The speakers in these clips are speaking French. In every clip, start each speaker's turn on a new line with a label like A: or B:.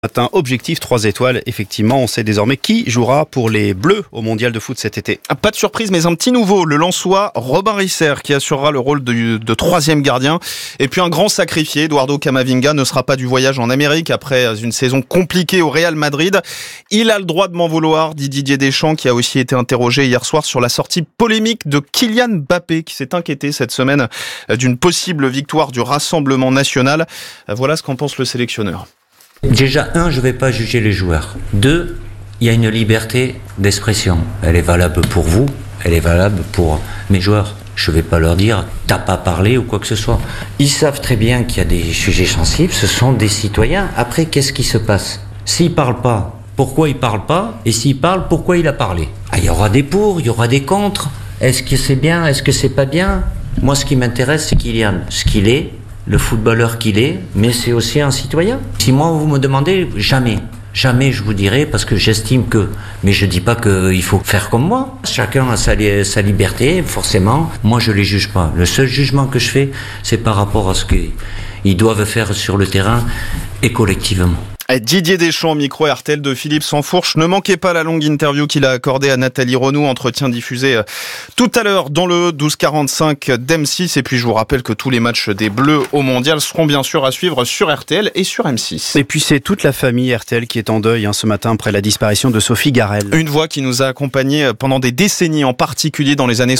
A: Matin, objectif 3 étoiles. Effectivement, on sait désormais qui jouera pour les Bleus au Mondial de foot cet été.
B: Pas de surprise, mais un petit nouveau. Le Lensois Robin Risser qui assurera le rôle de troisième gardien. Et puis un grand sacrifié, Eduardo Camavinga, ne sera pas du voyage en Amérique après une saison compliquée au Real Madrid. Il a le droit de m'en vouloir, dit Didier Deschamps, qui a aussi été interrogé hier soir sur la sortie polémique de Kylian Mbappé, qui s'est inquiété cette semaine d'une possible victoire du Rassemblement national. Voilà ce qu'en pense le sélectionneur.
C: Déjà, je ne vais pas juger les joueurs. 2, il y a une liberté d'expression. Elle est valable pour vous, elle est valable pour mes joueurs. Je ne vais pas leur dire « t'as pas parlé » ou quoi que ce soit. Ils savent très bien qu'il y a des sujets sensibles, ce sont des citoyens. Après, qu'est-ce qui se passe ? S'ils ne parlent pas, pourquoi ils ne parlent pas ? Et s'ils parlent, pourquoi il a parlé ? Il y aura des pour, il y aura des contre. Est-ce que c'est bien ? Est-ce que c'est pas bien ? Moi, ce qui m'intéresse, c'est Kylian, ce qu'il est, le footballeur qu'il est, mais c'est aussi un citoyen. Si moi vous me demandez, jamais je vous dirai, parce que j'estime que, mais je dis pas qu'il faut faire comme moi. Chacun a sa liberté, forcément. Moi je les juge pas. Le seul jugement que je fais, c'est par rapport à ce qu'ils doivent faire sur le terrain et collectivement.
B: Didier Deschamps, micro RTL de Philippe Sansfourche. Ne manquez pas la longue interview qu'il a accordée à Nathalie Renaud, entretien diffusé tout à l'heure dans le 12h45 d'M6. Et puis je vous rappelle que tous les matchs des Bleus au Mondial seront bien sûr à suivre sur RTL et sur M6.
A: Et puis c'est toute la famille RTL qui est en deuil ce matin après la disparition de Sophie Garel.
B: Une voix qui nous a accompagnés pendant des décennies, en particulier dans les années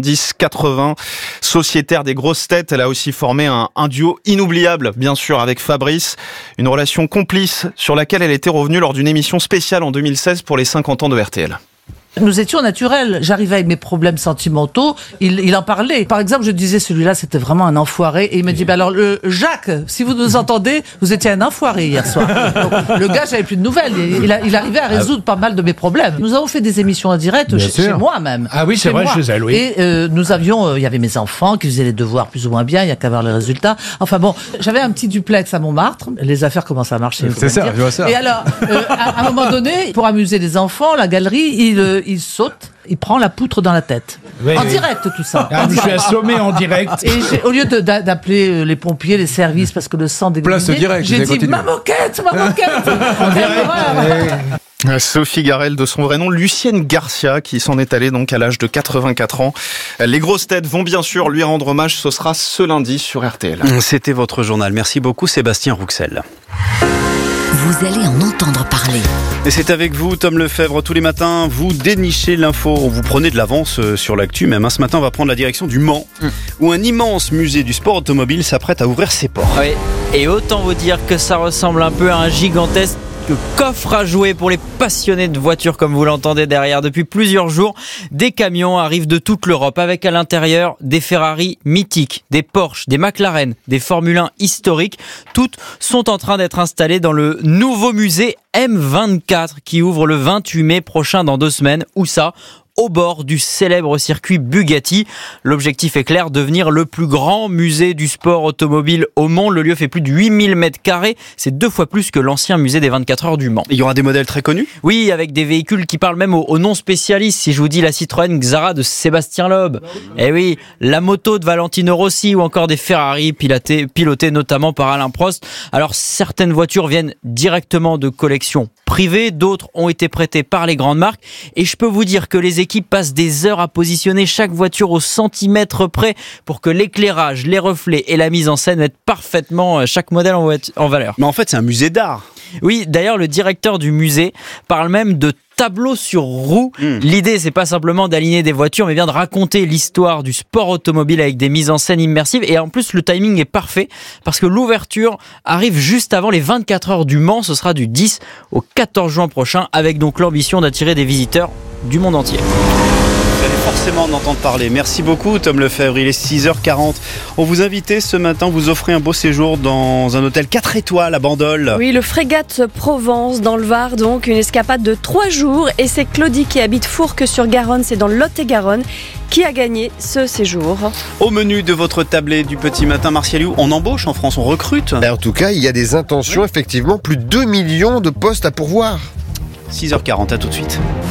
B: 70-80. Sociétaire des grosses têtes, elle a aussi formé un duo inoubliable, bien sûr, avec Fabrice. Une relation complice sur laquelle elle était revenue lors d'une émission spéciale en 2016 pour les 50 ans de RTL.
D: Nous étions naturels. J'arrivais avec mes problèmes sentimentaux. Il en parlait. Par exemple, je disais, celui-là, c'était vraiment un enfoiré. Et il me dit, alors, Jacques, si vous nous entendez, vous étiez un enfoiré hier soir. Donc, le gars, j'avais plus de nouvelles. Il arrivait à résoudre pas mal de mes problèmes. Nous avons fait des émissions en direct chez moi même.
E: Ah oui, c'est vrai, chez elle, oui.
D: Et nous avions, il y avait mes enfants qui faisaient les devoirs plus ou moins bien. Il y a qu'à voir les résultats. Enfin bon, j'avais un petit duplex à Montmartre. Les affaires commencent à marcher.
E: C'est ça, je vois ça.
D: Et alors, à un moment donné, pour amuser les enfants, la galerie, il saute, il prend la poutre dans la tête. Oui, en direct, tout ça.
E: Je suis assommé en direct.
D: Et au lieu d'appeler les pompiers, les services, parce que le sang dégoulinait, j'ai dit ma moquette en direct.
B: Sophie Garel, de son vrai nom, Lucienne Garcia, qui s'en est allée donc à l'âge de 84 ans. Les grosses têtes vont bien sûr lui rendre hommage, ce sera ce lundi sur RTL.
A: C'était votre journal. Merci beaucoup Sébastien Rouxel.
F: Vous allez en entendre parler.
A: Et c'est avec vous, Tom Lefebvre, tous les matins, vous dénichez l'info. Vous prenez de l'avance sur l'actu même. Ce matin, on va prendre la direction du Mans, où un immense musée du sport automobile s'apprête à ouvrir ses portes.
G: Oui, et autant vous dire que ça ressemble un peu à un gigantesque coffre à jouer pour les passionnés de voitures, comme vous l'entendez derrière. Depuis plusieurs jours, des camions arrivent de toute l'Europe avec à l'intérieur des Ferrari mythiques, des Porsche, des McLaren, des Formule 1 historiques. Toutes sont en train d'être installées dans le nouveau musée M24 qui ouvre le 28 mai prochain, dans 2 semaines. Où ça ? Au bord du célèbre circuit Bugatti. L'objectif est clair, devenir le plus grand musée du sport automobile au monde. Le lieu fait plus de 8000 m². C'est 2 fois plus que l'ancien musée des 24 heures du Mans.
A: Il y aura des modèles très connus ?
G: Oui, avec des véhicules qui parlent même aux non-spécialistes. Si je vous dis la Citroën Xara de Sébastien Loeb. Eh oui, la moto de Valentino Rossi ou encore des Ferrari pilotées notamment par Alain Prost. Alors certaines voitures viennent directement de collections privées, d'autres ont été prêtées par les grandes marques. Et je peux vous dire que les équipes passent des heures à positionner chaque voiture au centimètre près pour que l'éclairage, les reflets et la mise en scène mettent parfaitement chaque modèle en valeur.
A: Mais en fait, c'est un musée d'art.
G: Oui, d'ailleurs, le directeur du musée parle même de tableau sur roue. L'idée, c'est pas simplement d'aligner des voitures, mais bien de raconter l'histoire du sport automobile avec des mises en scène immersives. Et en plus, le timing est parfait parce que l'ouverture arrive juste avant les 24 heures du Mans. Ce sera du 10 au 14 juin prochain, avec donc l'ambition d'attirer des visiteurs du monde entier.
A: Vous allez forcément en entendre parler. Merci beaucoup Tom Lefebvre, il est 6h40. On vous invitait ce matin, vous offrez un beau séjour dans un hôtel 4 étoiles à Bandol.
H: Oui, le Frégate Provence dans le Var, donc une escapade de 3 jours. Et c'est Claudie qui habite Fourques-sur-Garonne, c'est dans le Lot-et-Garonne, qui a gagné ce séjour.
A: Au menu de votre tablée du petit matin, Martial Liu, on embauche en France, on recrute.
I: En tout cas, il y a des intentions, effectivement, plus de 2 millions de postes à pourvoir.
A: 6h40, à tout de suite.